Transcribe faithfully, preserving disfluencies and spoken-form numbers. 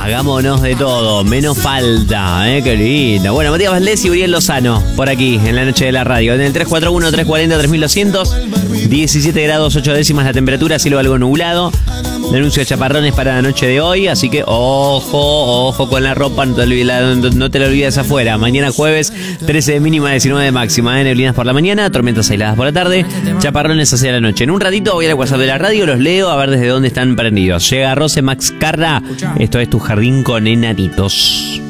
hagámonos de todo, menos falta, ¿eh? Qué lindo. Bueno, Matías Valdés y Uriel Lozano, por aquí, en la noche de la radio. En el tres cuatro uno, tres cuarenta, tres mil doscientos, diecisiete grados, ocho décimas la temperatura, cielo algo nublado. El anuncio de chaparrones para la noche de hoy, así que ojo, ojo con la ropa, no te, olvides, no, no te lo olvides afuera. Mañana jueves, trece de mínima, diecinueve de máxima, ¿eh? Neblinas por la mañana, tormentas aisladas por la tarde, chaparrones hacia la noche. En un ratito voy a ir al WhatsApp de la radio, los leo a ver desde dónde están prendidos. Llega Rose Max Carra, esto es Tu Jardín con Enanitos.